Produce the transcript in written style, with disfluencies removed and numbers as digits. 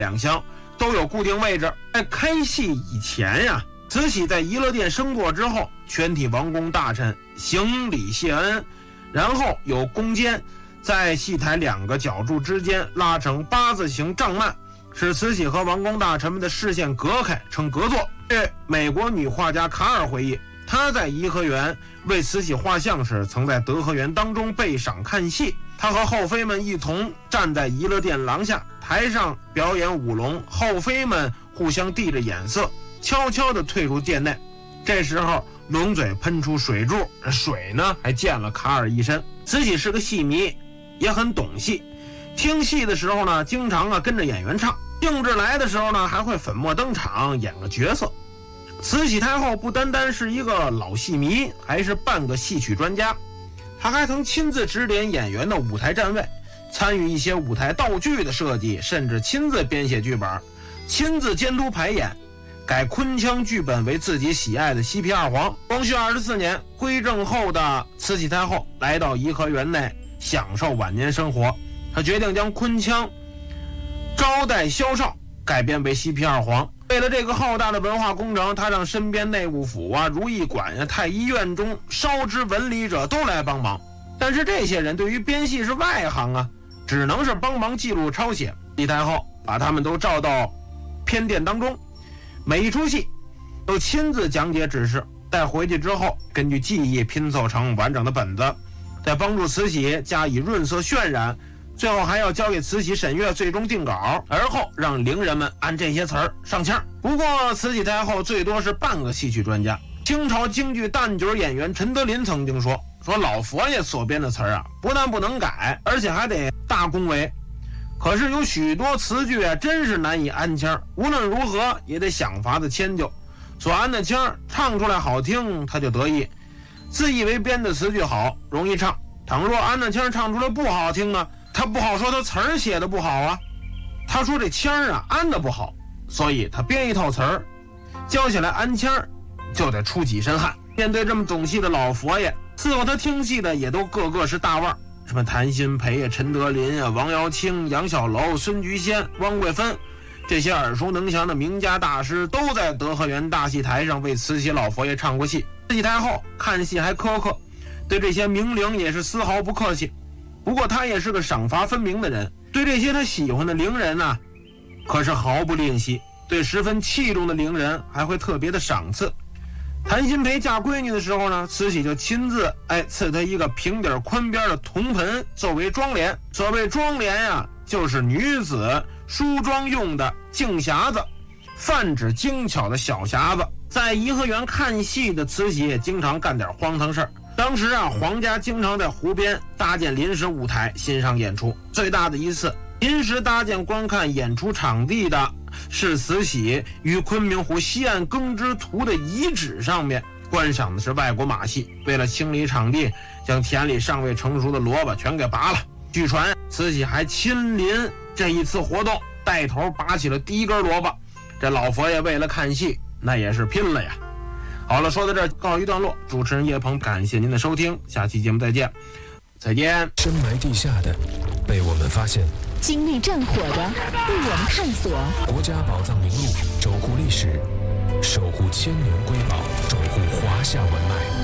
两厢都有固定位置。在开戏以前呀，慈禧在仪乐殿升座之后，全体王公大臣行礼谢恩，然后有宫监在戏台2个角柱之间拉成8字形帐幔，使慈禧和王公大臣们的视线隔开，称隔座。据美国女画家卡尔回忆，她在颐和园为慈禧画像时，曾在德和园当中备赏看戏。她和后妃们一同站在仪乐殿廊下，台上表演舞龙，后妃们互相递着眼色，悄悄地退入殿内。这时候龙嘴喷出水柱，水呢还溅了卡尔一身。慈禧是个戏迷，也很懂戏，听戏的时候呢，经常跟着演员唱，兴致来的时候呢，还会粉墨登场演个角色。慈禧太后不单单是一个老戏迷，还是半个戏曲专家。她还曾亲自指点演员的舞台站位，参与一些舞台道具的设计，甚至亲自编写剧本，亲自监督排演，改昆腔剧本为自己喜爱的西皮二黄。光绪24年归正后的慈禧太后来到颐和园内享受晚年生活，她决定将昆腔招待萧少改编为西皮二黄。为了这个浩大的文化工程，他让身边内务府如意馆太医院中稍知文理者都来帮忙。但是这些人对于编戏是外行只能是帮忙记录抄写。李太后把他们都召到偏殿当中，每一出戏都亲自讲解指示，带回去之后根据记忆拼凑成完整的本子，再帮助慈禧加以润色渲染，最后还要交给慈禧审阅，最终定稿，而后让伶人们按这些词儿上腔。不过慈禧太后最多是半个戏曲专家。清朝京剧旦角演员陈德林曾经说老佛爷所编的词儿不但不能改，而且还得大恭维。可是有许多词句真是难以安腔，无论如何也得想法子迁就。所安的腔唱出来好听，他就得意，自以为编的词句好，容易唱。倘若安的腔唱出来不好听呢，他不好说他词儿写的不好他说这腔安的不好，所以他编一套词儿，教起来安腔就得出几身汗。面对这么懂戏的老佛爷，伺候他听戏的也都个个是大腕，什么谭鑫培陈德林王瑶卿、杨小楼、孙菊仙、汪桂芬，这些耳熟能详的名家大师都在德和园大戏台上为慈禧老佛爷唱过戏。慈禧太后看戏还苛刻，对这些名伶也是丝毫不客气。不过他也是个赏罚分明的人，对这些他喜欢的伶人可是毫不吝惜，对十分器重的伶人还会特别的赏赐。谭鑫培嫁闺女的时候呢，慈禧就亲自赐她一个平底宽边的铜盆作为妆奁。所谓妆奁就是女子梳妆用的镜匣子，泛指精巧的小匣子。在颐和园看戏的慈禧也经常干点荒唐事儿。当时皇家经常在湖边搭建临时舞台欣赏演出。最大的一次临时搭建观看演出场地的是慈禧于昆明湖西岸耕织图的遗址上面观赏的是外国马戏。为了清理场地，将田里尚未成熟的萝卜全给拔了。据传慈禧还亲临这一次活动，带头拔起了第一根萝卜。这老佛爷为了看戏那也是拼了呀。好了，说到这儿告一段落，主持人叶鹏感谢您的收听，下期节目再见。 深埋地下的被我们发现， 精力战火的被我们探索。 国家宝藏名录，守护历史，守护千年瑰宝，守护华夏文脉。